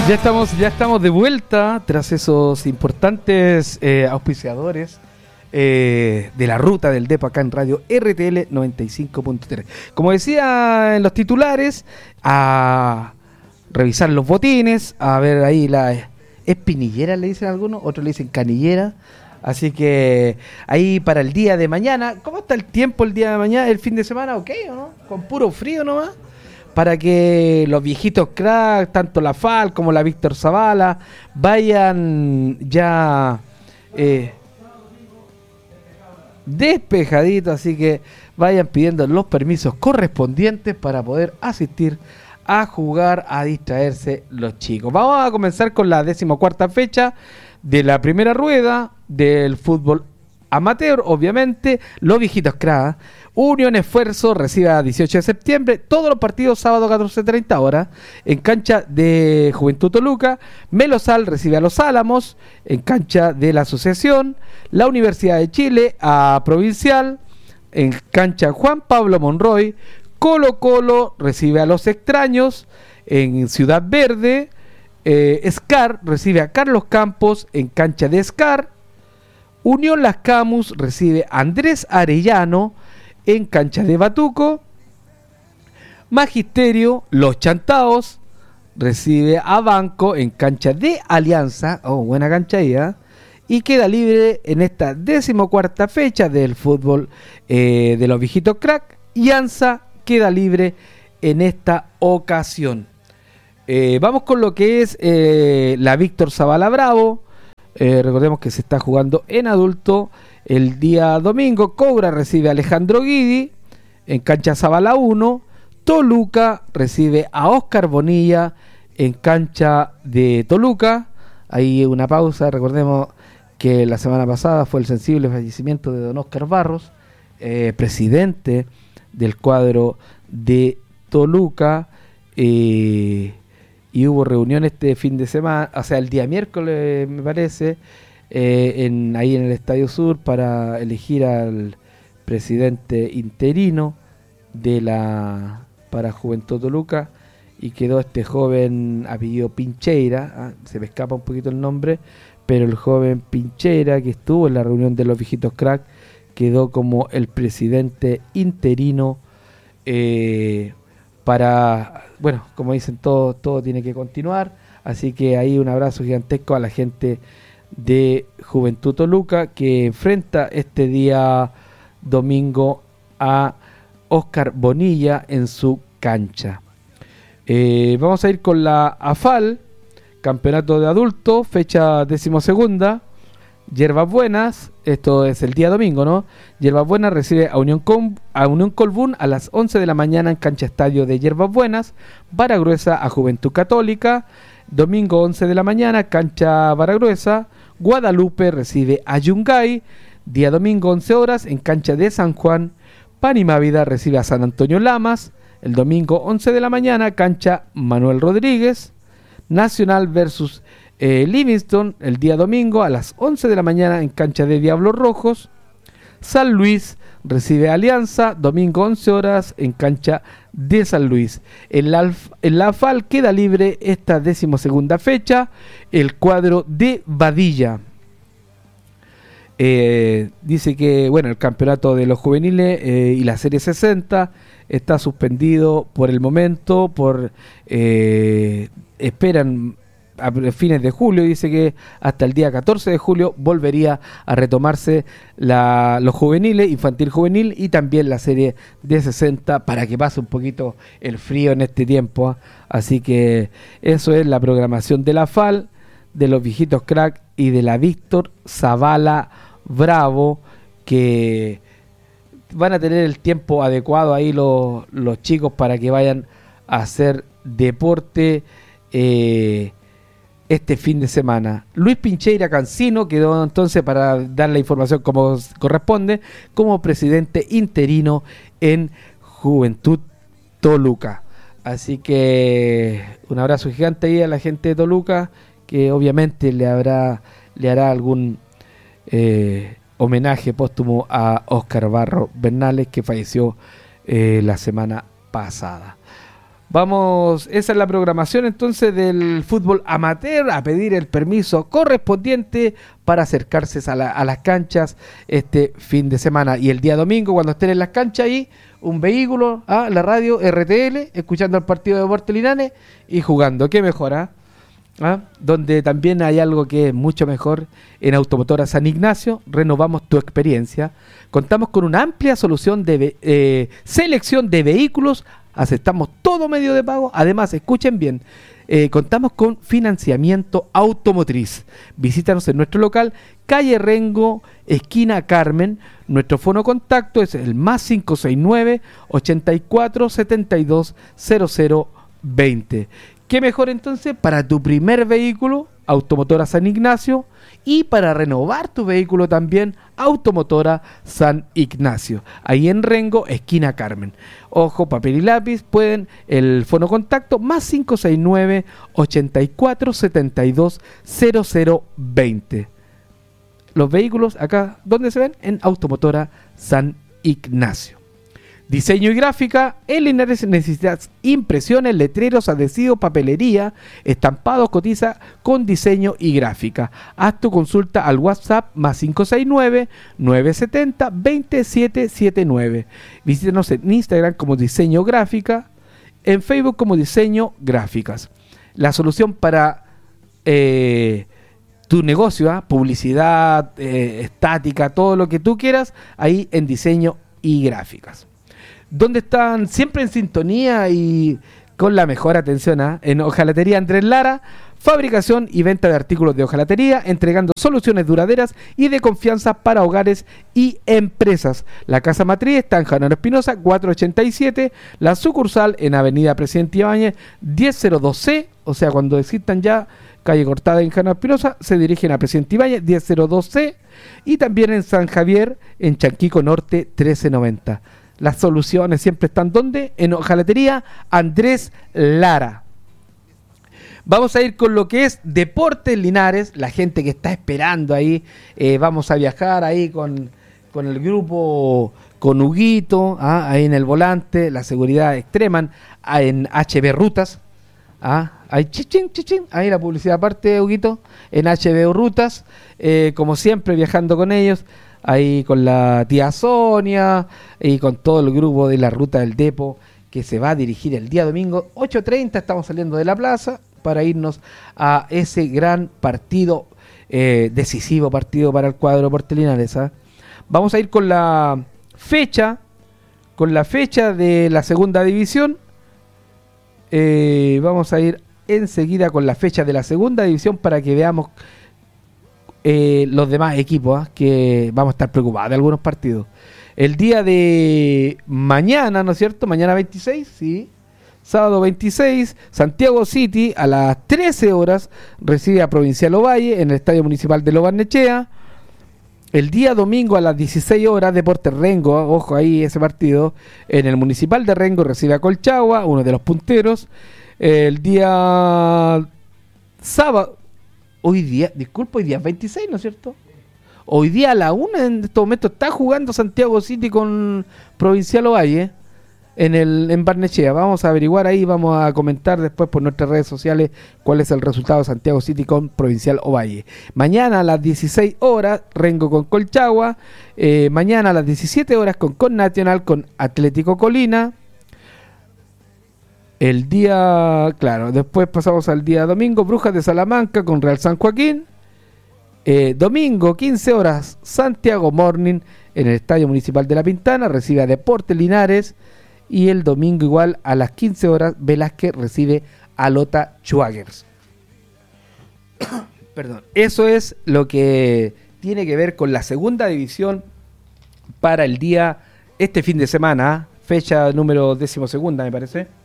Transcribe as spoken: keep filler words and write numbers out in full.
Ya estamos, ya estamos de vuelta tras esos importantes eh, auspiciadores eh, de la ruta del Depo acá en Radio R T L noventa y cinco punto tres. Como decía en los titulares, a revisar los botines, a ver ahí la espinillera, le dicen algunos, otros le dicen canillera. Así que ahí para el día de mañana, ¿cómo está el tiempo el día de mañana? ¿El fin de semana ok o no? ¿Con puro frío nomás? Para que los viejitos crack, tanto la F A L como la Víctor Zavala, vayan ya eh, despejaditos, así que vayan pidiendo los permisos correspondientes para poder asistir a jugar, a distraerse los chicos. Vamos a comenzar con la decimocuarta fecha de la primera rueda del fútbol amateur, obviamente, los viejitos crack. Unión Esfuerzo recibe a dieciocho de septiembre, todos los partidos sábado catorce treinta horas, en cancha de Juventud Toluca. Melosal recibe a Los Álamos, en cancha de la Asociación. La Universidad de Chile a Provincial, en cancha Juan Pablo Monroy. Colo Colo recibe a Los Extraños, en Ciudad Verde. eh, SCAR recibe a Carlos Campos, en cancha de SCAR. Unión Las Camus recibe a Andrés Arellano, en cancha de Batuco. Magisterio, Los Chantaos recibe a Banco, en cancha de Alianza. Oh, buena cancha ahí, ¿eh? Y queda libre en esta decimocuarta fecha del fútbol eh, de los viejitos crack. Alianza queda libre en esta ocasión. Eh, vamos con lo que es eh, la Víctor Zavala Bravo. Eh, recordemos que se está jugando en adulto el día domingo. Cobra recibe a Alejandro Guidi, en cancha Zavala uno. Toluca recibe a Oscar Bonilla, en cancha de Toluca. Ahí una pausa, recordemos que la semana pasada fue el sensible fallecimiento de don Oscar Barros, eh, presidente del cuadro de Toluca, eh, y hubo reunión este fin de semana, o sea el día miércoles me parece, eh, en, ahí en el Estadio Sur, para elegir al presidente interino de la para Juventud Toluca, y quedó este joven apellido Pincheira, ah, se me escapa un poquito el nombre, pero el joven Pincheira, que estuvo en la reunión de los viejitos crack, quedó como el presidente interino. eh, para, bueno, como dicen, todo, todo tiene que continuar, así que ahí un abrazo gigantesco a la gente de Juventud Toluca, que enfrenta este día domingo a Oscar Bonilla en su cancha. Eh, vamos a ir con la A F A L, campeonato de adultos, fecha decimosegunda. Yerbas Buenas, esto es el día domingo, ¿no? Yerbas Buenas recibe a Unión, Com, a Unión Colbún a las once de la mañana en cancha estadio de Yerbas Buenas. Vara Gruesa a Juventud Católica, domingo once de la mañana, cancha Vara Gruesa. Guadalupe recibe a Yungay, día domingo once horas en cancha de San Juan. Panimávida recibe a San Antonio Lamas, el domingo once de la mañana, cancha Manuel Rodríguez. Nacional versus Eh, Livingston el día domingo a las once de la mañana en cancha de Diablos Rojos. San Luis recibe a Alianza, domingo once horas en cancha de San Luis. En la, en la A F A L queda libre esta decimosegunda fecha el cuadro de Badilla. Eh, dice que bueno, el campeonato de los juveniles eh, y la serie sesenta está suspendido por el momento, por eh, esperan a fines de julio. Dice que hasta el día catorce de julio volvería a retomarse la, los juveniles, infantil juvenil, y también la serie de sesenta, para que pase un poquito el frío en este tiempo, ¿eh? Así que eso es la programación de la A F A L, de los viejitos crack y de la Víctor Zavala Bravo, que van a tener el tiempo adecuado ahí los, los chicos para que vayan a hacer deporte eh, este fin de semana. Luis Pincheira Cancino quedó entonces, para dar la información como corresponde, como presidente interino en Juventud Toluca. Así que un abrazo gigante ahí a la gente de Toluca, que obviamente le habrá le hará algún eh, homenaje póstumo a Óscar Barro Bernales, que falleció eh, la semana pasada. Vamos, esa es la programación entonces del fútbol amateur, a pedir el permiso correspondiente para acercarse a, la, a las canchas este fin de semana. Y el día domingo, cuando estén en las canchas ahí, un vehículo, ¿ah? La radio R T L, escuchando el partido de Deportes Linares y jugando. ¿Qué mejora? ¿Ah? Donde también hay algo que es mucho mejor en Automotora San Ignacio, renovamos tu experiencia. Contamos con una amplia solución de eh, selección de vehículos, aceptamos todo medio de pago. Además, escuchen bien, eh, contamos con financiamiento automotriz. Visítanos en nuestro local, calle Rengo, esquina Carmen. Nuestro fono contacto es el más cinco seis nueve, ochenta y cuatro, setenta y dos, cero cero veinte. ¿Qué mejor entonces para tu primer vehículo? Automotora San Ignacio. Y para renovar tu vehículo también, Automotora San Ignacio. Ahí en Rengo, esquina Carmen. Ojo, papel y lápiz, pueden el fono contacto más cinco seis nueve, ochenta y cuatro, setenta y dos, cero cero veinte. Los vehículos acá, ¿dónde se ven? En Automotora San Ignacio. Diseño y gráfica. En Linares necesitas impresiones, letreros, adhesivos, papelería, estampados. Cotiza con diseño y gráfica. Haz tu consulta al WhatsApp más cinco seis nueve, nueve siete cero, dos siete siete nueve. Visítanos en Instagram como Diseño Gráfica, en Facebook como Diseño Gráficas. La solución para eh, tu negocio, ¿eh? publicidad, eh, estática, todo lo que tú quieras, ahí en Diseño y Gráficas. Donde están siempre en sintonía y con la mejor atención, ¿eh? En Hojalatería Andrés Lara, fabricación y venta de artículos de hojalatería, entregando soluciones duraderas y de confianza para hogares y empresas. La casa matriz está en Janaro Espinosa, cuatrocientos ochenta y siete, la sucursal en Avenida Presidente Ibáñez, diez cero dos C, o sea, cuando existan ya calle cortada en Janaro Espinosa, se dirigen a Presidente Ibáñez, diez cero dos C, y también en San Javier, en Chanquico Norte, trece noventa. Las soluciones siempre están ¿dónde? En Hojalatería Andrés Lara. Vamos a ir con lo que es Deportes Linares, la gente que está esperando ahí. Eh, vamos a viajar ahí con, con el grupo, con Huguito, ¿ah? Ahí en el volante, la seguridad extrema, ah, en H B Rutas. ¿Ah? Ahí, chichín, chichín, ahí la publicidad aparte, Huguito, en H B Rutas, eh, como siempre viajando con ellos. Ahí con la tía Sonia y con todo el grupo de la Ruta del Depo que se va a dirigir el día domingo, ocho treinta, estamos saliendo de la plaza para irnos a ese gran partido, eh, decisivo partido para el cuadro Deportes Linares, ¿eh? Vamos a ir con la fecha, con la fecha de la segunda división, eh, vamos a ir enseguida con la fecha de la segunda división para que veamos Eh, los demás equipos, ¿eh? que vamos a estar preocupados de algunos partidos. El día de mañana, ¿no es cierto? Mañana veintiséis, sí. Sábado veintiséis, Santiago City a las trece horas recibe a Provincial Ovalle en el Estadio Municipal de Lo Barnechea. El día domingo a las dieciséis horas, Deportes Rengo, ¿eh? ojo ahí ese partido, en el Municipal de Rengo recibe a Colchagua, uno de los punteros. El día sábado, Hoy día, disculpa, hoy día es veintiséis, ¿no es cierto? Hoy día a la una en este momento está jugando Santiago City con Provincial Ovalle en el en Barnechea. Vamos a averiguar ahí, vamos a comentar después por nuestras redes sociales cuál es el resultado de Santiago City con Provincial Ovalle. Mañana a las dieciséis horas, Rengo con Colchagua. Eh, mañana a las diecisiete horas con Con Nacional con Atlético Colina. El día, claro, después pasamos al día domingo, Brujas de Salamanca con Real San Joaquín. Eh, domingo, quince horas, Santiago Morning en el Estadio Municipal de La Pintana, recibe a Deportes Linares. Y el domingo igual a las quince horas, Velázquez recibe a Lota Schwagers. Perdón, eso es lo que tiene que ver con la segunda división para el día, este fin de semana, fecha número decimosegunda me parece.